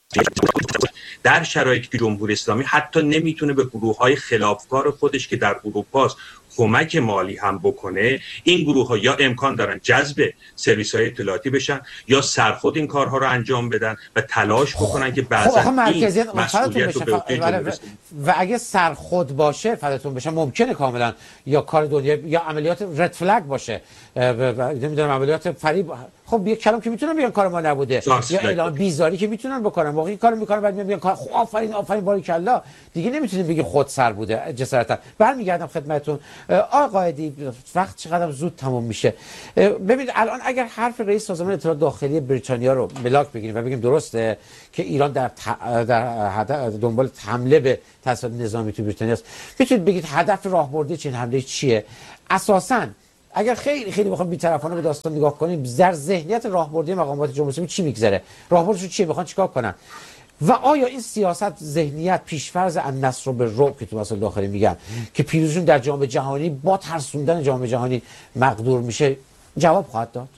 در شرایطی که جمهوری اسلامی حتی نمیتونه به گروه‌های خلافکار خودش که در اروپا کمک مالی هم بکنه، این گروه‌ها یا امکان دارن جذب سرویس‌های اطلاعاتی بشن یا سرخود این کارها رو انجام بدن و تلاش بکنن که بعضا این مسئولیت رو به عهده جمهوری اسلامی و اگه سرخود باشه فداتون بشه ممکنه کاملا یا کار دنیا یا عملیات رد فلگ باشه، نمیدونم عملیات فریب. خب یک کلام که میتونن بگن کار ما نبوده یا اعلام بیزاری که میتونن بکنن، واقعا کارو میکنن بعد میگن آفرین آفرین باریکلا، دیگه نمیتونیم بگی خود سر بوده جسارتا. برمیگردم خدمتتون آقای قائدی، وقت چقدر زود تموم میشه. ببینید الان اگر حرف رئیس سازمان اطلاعات داخلی بریتانیا رو ملاک بگیریم و بگیم درسته که ایران در دنبال حمله به تاسیسات نظامی تو بریتانیا است، میتونید بگید هدف راهبردی چین حمله چیه اساساً؟ اگر خیلی خیلی بخوام بی‌طرفانه به داستان نگاه کنیم، در ذهنیت راهبردی مقامات جمهوری اسلامی چی میگذره؟ راهبردشون چیه؟ میخوان چیکار کنن؟ و آیا این سیاست، ذهنیت، پیشفرض النصر بالرعب که تو مسائل داخلی میگن که پیروزیشون در جام جهانی با ترسوندن جام جهانی مقدور میشه، جواب خواهد داد؟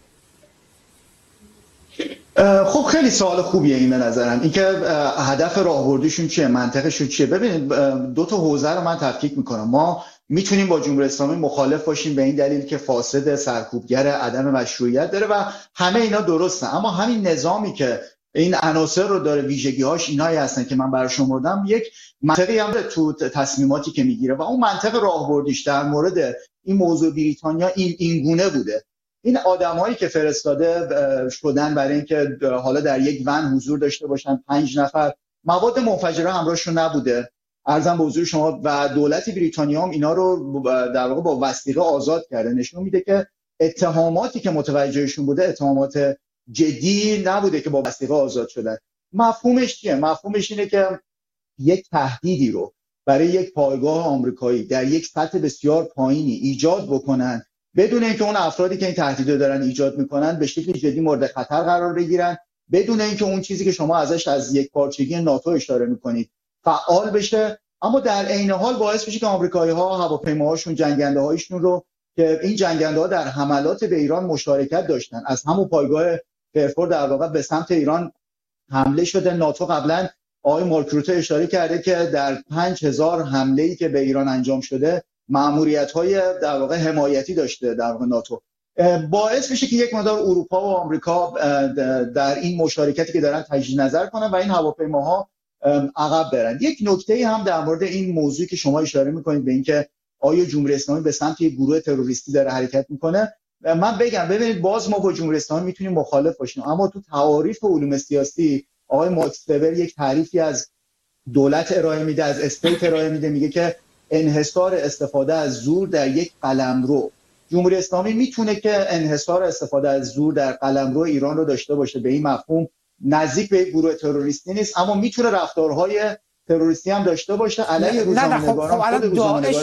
خب خیلی سوال خوبیه این به نظرم، اینکه هدف راهبردیشون چیه، منطقشون چیه. ببینید دو تا حوزه رو من تفکیک میکنم. ما میتونیم با جمهوری اسلامی مخالف باشیم به این دلیل که فاسد، سرکوبگر، عدم مشروعیت داره و همه اینا درسته، اما همین نظامی که این عناصر رو داره، ویژگی‌هاش اینایی هستن که من برای شما بردم، یک منطقی هم تو تصمیماتی که میگیره و اون منطق راهبردیش در مورد این موضوع بریتانیا این گونه بوده. این آدمایی که فرستاده شدن برای اینکه حالا در یک ون حضور داشته باشن، 5 نفر، مواد منفجره همراهشون نبوده، عرضم به حضور شما، و دولت بریتانیا هم اینا رو در واقع با وثیقه آزاد کرده. نشون میده که اتهاماتی که متوجهشون بوده اتهامات جدی نبوده که با وثیقه آزاد شدن. مفهومش چیه؟ مفهومش اینه که یک تهدیدی رو برای یک پایگاه آمریکایی در یک سطح بسیار پایینی ایجاد بکنن بدون اینکه اون افرادی که این تهدید رو دارن ایجاد میکنن به شکلی جدی مورد خطر قرار بگیرن، بدون اینکه اون چیزی که شما ازش از یک پارچگی ناتو اشاره میکنید فعال بشه، اما در عین حال باعث بشه که آمریکایی‌ها هواپیماهاشون، جنگنده‌هایشون رو که این جنگنده‌ها در حملات به ایران مشارکت داشتن، از همون پایگاه فرفور در واقع به سمت ایران حمله شده. ناتو قبلا آقای مارک روته اشاره کرده که در 5000 حمله‌ای که به ایران انجام شده مأموریت‌های در واقع حمایتی داشته در واقع ناتو. باعث میشه که یک مقدار اروپا و آمریکا در این مشارکتی که دارن تجدید نظر کنن و این هواپیماها عقب برن. یک نکته هم در مورد این موضوعی که شما اشاره میکنید به اینکه آیا جمهوری اسلامی به سمت یک گروه تروریستی داره حرکت میکنه، من بگم ببینید باز ما با جمهوری اسلامی میتونیم مخالف باشیم، اما تو تعاریف علوم سیاسی آقای ماکس وبر یک تعریفی از دولت ارائه میده، از استیت ارائه میده، میگه که انحصار استفاده از زور در یک قلمرو. جمهوری اسلامی میتونه که انحصار استفاده از زور در قلمرو ایران رو داشته باشه، به این مفهوم نزدیک به یک گروه تروریستی نیست، اما میتونه رفتارهای تروریستی هم داشته باشه علیه روزنامه‌نگاران. خود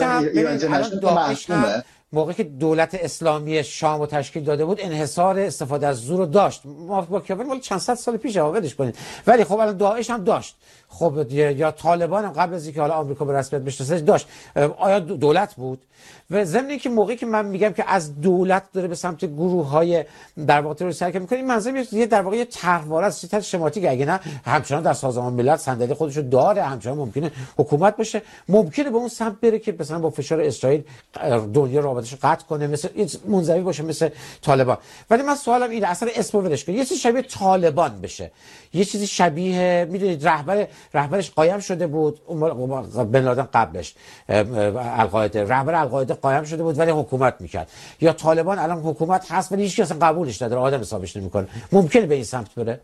روزنامه‌نگاران موقعی که دولت اسلامی شام رو تشکیل داده بود انحصار استفاده از زور رو داشت. با کیابل مال چند صد سال پیش ولش کنید، ولی خب الان داعش هم داشت، خب یا طالبان هم قبل از اینکه حالا آمریکا به رسمیت بشناسه داشت. آیا دولت بود؟ و ضمن اینکه موقعی که من میگم که از دولت داره به سمت گروه‌های در واقع تروریستی حرکت می‌کنه، این منظور یه در واقع یه طرحواره است، یه طرح شماتیک. اگه نه همچنان در سازمان ملل صندلی خودشو داره، همچنان ممکنه حکومت بشه، ممکنه به اون سمت بره که مثلا با فشار اسرائیل دنیا رابطه‌شو قطع کنه، مثل منزوی باشه مثل طالبان. ولی من سوالم اینه، اصلا اسمو ولش کن، یه چیزی شبیه طالبان بشه، یه چیزی شبیه، میدونید رهبرش قایم شده بود بن لادن، قبلش القاعده، رهبر القاعده قایم شده بود ولی حکومت میکرد، یا طالبان الان حکومت هست ولی هیچ کس قبولش نداره، آدم حسابش نمیکنه، ممکنه به این سمت بره.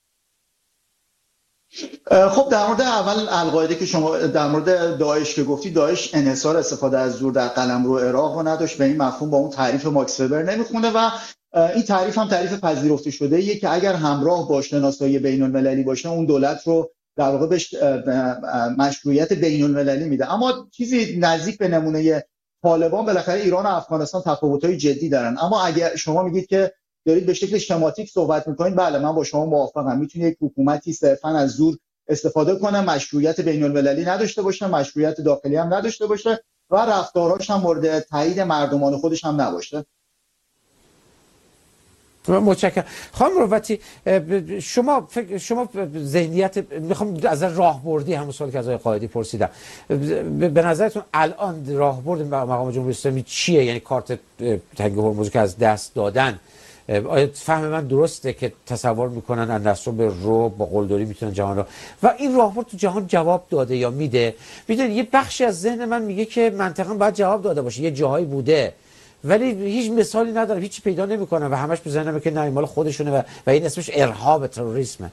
خب در مورد اول القاعده که شما در مورد داعش که گفتی، داعش انحصار استفاده از زور در قلمرو عراق رو نداشت، به این مفهوم با اون تعریف ماکس وبر نمیخونه و این تعریف هم تعریف پذیرفته شده ایه که اگر همراه با شناسایی بین‌المللی باشه اون دولت رو در واقع بهش مشروعیت بین‌المللی میده. اما چیزی نزدیک به نمونه طالبان، بالاخره ایران و افغانستان تفاوت‌های جدی دارن، اما اگر شما میگید که دارید به شکل شماتیک صحبت میکنید، بله من با شما موافقم. میتونه یک حکومتی صرفاً از زور استفاده کنه، مشروعیت بین‌المللی نداشته باشه، مشروعیت داخلی هم نداشته باشه و رفتاراش هم مورد تایید مردمان خودش هم نباشه. متشکرم. خانم مروتی، شما ذهنیت، میخوام از راهبردی همون سوالی که از آقای قائدی پرسیدم، به نظرتون الان راهبرد مقام جمهوری اسلامی چیه؟ یعنی کارت تنگ هرمز که از دست دادن، آیا فهم من درسته که تصور میکنن از نصر به رو با قلدری میتونن جهان رو، و این راهبرد تو جهان جواب داده یا میده؟ میدونید یه بخشی از ذهن من میگه که منطقا باید جواب داده باشه، یه جاهایی بوده ولی هیچ مثالی نداره، هیچ پیدا نمیکنه و همش بزنه که نه مال خودشونه و این اسمش ارهاب، تروریسمه.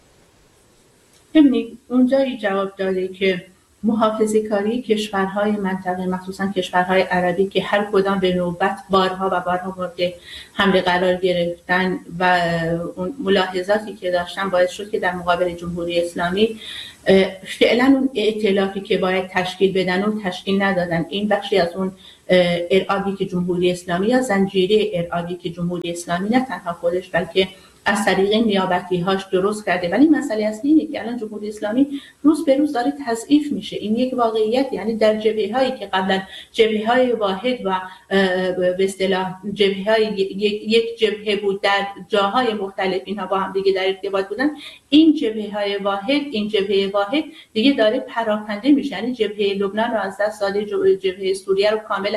ببینید اونجایی جواب داده که محافظه‌کاری کشورهای منطقه، مخصوصا کشورهای عربی که هر کدام به نوبت بارها و بارها مورد حمله قرار گرفتن و اون ملاحظاتی که داشتن باعث شد که در مقابل جمهوری اسلامی فعلا اون ائتلافی که باید تشکیل بدن اون تشکیل ندادن. این بخشی از اون ارعابی که جمهوری اسلامی یا زنجیره ارعابی که جمهوری اسلامی نه تنها خودش بلکه از طریق نیابتی‌هاش درست کرده. ولی مسئله اصلی اینه که الان جمهوری اسلامی روز به روز داره تضعیف میشه. این یک واقعیت، یعنی در جبهه‌هایی که قبلا جبهه‌های واحد و به اصطلاح جبهه‌های یک جبهه بود در جاهای مختلف اینها با هم دیگه در ارتباط بودن، این جبهه واحد دیگه داره پراکنده میشه. یعنی جبهه لبنان رو از دست داده، جبهه سوریه رو کاملا